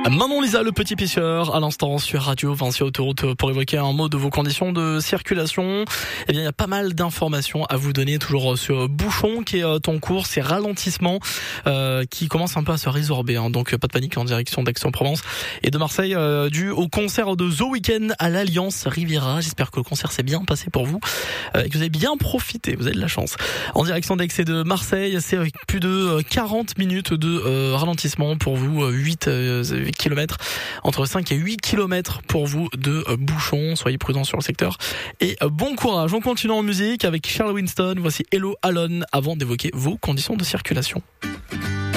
Manon Lisa, le petit pêcheur, à l'instant sur Radio Vinci Autoroute pour évoquer un mot de vos conditions de circulation. Eh bien, il y a pas mal d'informations à vous donner, toujours sur Bouchon qui est en cours, ces ralentissements qui commencent un peu à se résorber. Donc pas de panique en direction d'Aix-en-Provence et de Marseille dû au concert de The Weeknd à l'Alliance Riviera. J'espère que le concert s'est bien passé pour vous et que vous avez bien profité, vous avez de la chance. En direction d'Aix et de Marseille, c'est plus de 40 minutes de ralentissement pour vous, 8 kilomètres, entre 5 et 8 kilomètres pour vous de bouchons. Soyez prudents sur le secteur et bon courage. On continue en musique avec Charles Winston. Voici Hello Alone avant d'évoquer vos conditions de circulation.